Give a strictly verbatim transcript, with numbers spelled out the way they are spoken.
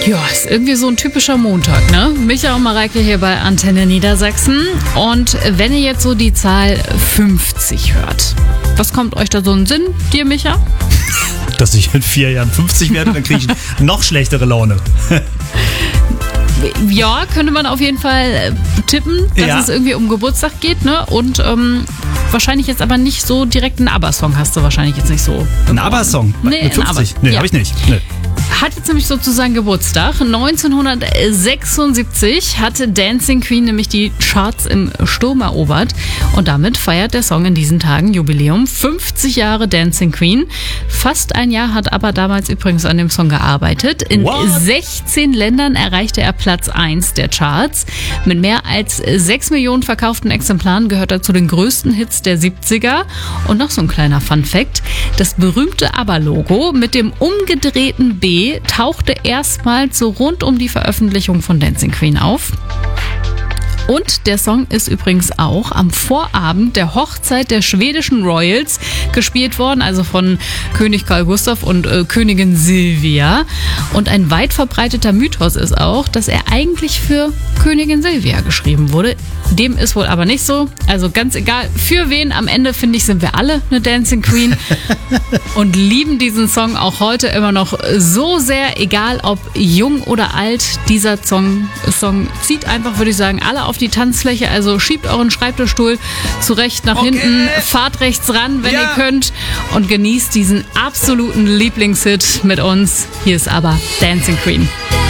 Ja, ist irgendwie so ein typischer Montag, ne? Micha und Mareike hier bei Antenne Niedersachsen. Und wenn ihr jetzt so die Zahl fünfzig hört, was kommt euch da so in den Sinn, dir, Micha? Dass ich in vier Jahren fünfzig werde, dann kriege ich noch schlechtere Laune. Ja, könnte man auf jeden Fall tippen, dass Ja. es irgendwie um Geburtstag geht, ne? Und ähm, wahrscheinlich jetzt aber nicht so direkt einen ABBA-Song hast du wahrscheinlich jetzt nicht so. Ein ABBA-Song Nee, mit ein fünfzig? ABBA. Nee, Ja. habe ich nicht. Nee. Hat jetzt nämlich sozusagen Geburtstag. neunzehnhundertsechsundsiebzig hatte Dancing Queen nämlich die Charts im Sturm erobert. Und damit feiert der Song in diesen Tagen Jubiläum. fünfzig Jahre Dancing Queen. Fast ein Jahr hat ABBA damals übrigens an dem Song gearbeitet. In What? sechzehn Ländern erreichte er Platz eins der Charts. Mit mehr als sechs Millionen verkauften Exemplaren gehört er zu den größten Hits der siebziger. Und noch so ein kleiner Fun-Fact. Das berühmte ABBA-Logo mit dem umgedrehten B tauchte erstmals so rund um die Veröffentlichung von Dancing Queen auf. Und der Song ist übrigens auch am Vorabend der Hochzeit der schwedischen Royals gespielt worden, also von König Carl Gustaf und äh, Königin Silvia. Und ein weit verbreiteter Mythos ist auch, dass er eigentlich für Königin Silvia geschrieben wurde. Dem ist wohl aber nicht so. Also ganz egal, für wen am Ende, finde ich, sind wir alle eine Dancing Queen und lieben diesen Song auch heute immer noch so sehr, egal ob jung oder alt. Dieser Song, Song zieht einfach, würde ich sagen, alle auf die Tanzfläche. Also schiebt euren Schreibtischstuhl zurecht nach Okay. hinten, fahrt rechts ran, wenn Ja. ihr könnt und genießt diesen absoluten Lieblingshit mit uns. Hier ist aber Dancing Queen.